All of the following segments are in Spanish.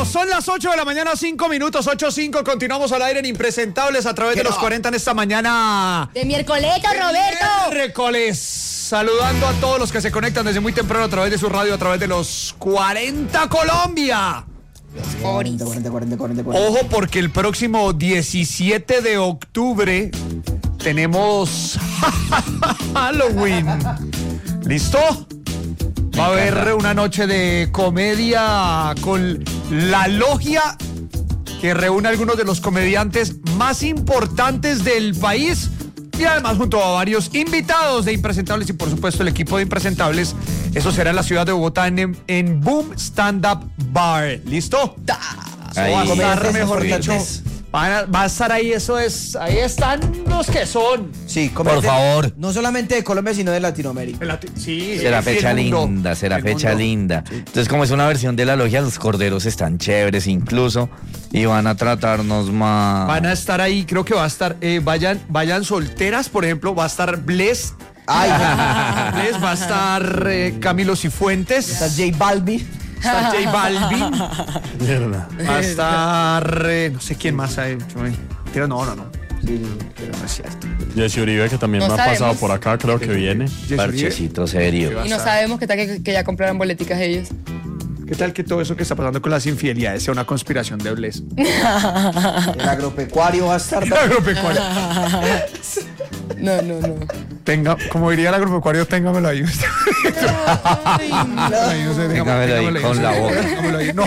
Son las 8 de la mañana, 5 minutos, 8:05. Continuamos al aire en Impresentables a través de los 40 en esta mañana. De miércoles, Roberto. Miércoles. Saludando a todos los que se conectan desde muy temprano a través de su radio, a través de los 40 Colombia. 40. Ojo, porque el próximo 17 de octubre tenemos Halloween. ¿Listo? Va a haber una noche de comedia con la logia que reúne a algunos de los comediantes más importantes del país y además junto a varios invitados de Impresentables y por supuesto el equipo de Impresentables. Eso será en la ciudad de Bogotá en Boom Stand Up Bar. ¿Listo? Ahí. Va a estar, mejor dicho, va a estar ahí, ahí están los que son. Sí, por favor. No solamente de Colombia, sino de Latinoamérica. Sí, Será sí, fecha el mundo. linda, será El fecha mundo. linda. Entonces, como es una versión de la logia, los corderos están chéveres incluso y van a tratarnos más. Van a estar ahí, creo que va a estar, vayan solteras, por ejemplo, va a estar Bless. Ay, Bless, va a estar Camilo Cifuentes. está J Balbi. Está J Balvin. Va a estar, no sé quién más ha hecho. Pero no. Pero no es cierto. Jesse Uribe, que también No me ha sabemos. pasado por acá, creo que viene. Parchecito serio. Y no sabemos qué tal que ya compraron boleticas ellos. ¿Qué tal que todo eso que está pasando con las infidelidades sea una conspiración de Bless? El agropecuario va a estar. Agropecuario. No. Como diría el agropecuario, téngamelo ahí. Ay, no. Ahí, no sé, Téngamelo ahí con la boca. Téngamelo ahí. No.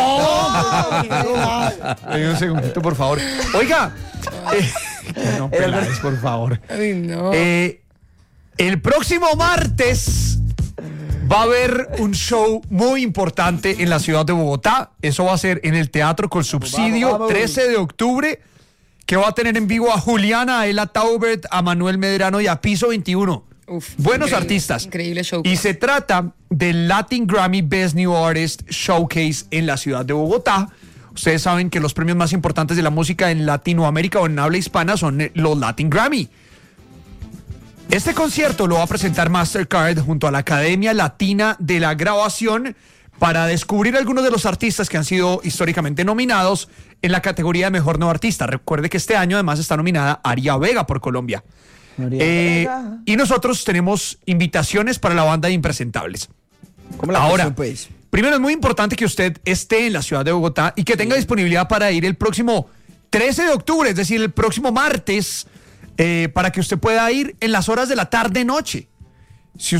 Ahí un segundito, por favor. Oiga. No, Peláez, por favor. Ay, no. El próximo martes va a haber un show muy importante en la ciudad de Bogotá. Eso va a ser en el Teatro con Subsidio, Vamos. 13 de octubre, que va a tener en vivo a Juliana, a Ela Taubert, a Manuel Medrano y a Piso 21. Uf, Buenos increíble, artistas. Increíble show. Y se trata del Latin Grammy Best New Artist Showcase en la ciudad de Bogotá. Ustedes saben que los premios más importantes de la música en Latinoamérica o en habla hispana son los Latin Grammy. Este concierto lo va a presentar Mastercard junto a la Academia Latina de la Grabación para descubrir algunos de los artistas que han sido históricamente nominados en la categoría de Mejor Nuevo Artista. Recuerde que este año además está nominada Aria Vega por Colombia. Y nosotros tenemos invitaciones para la banda de Impresentables. ¿Cómo la Ahora, cuestión, pues? primero es muy importante que usted esté en la ciudad de Bogotá y que tenga disponibilidad para ir el próximo 13 de octubre, es decir, el próximo martes, para que usted pueda ir en las horas de la tarde-noche.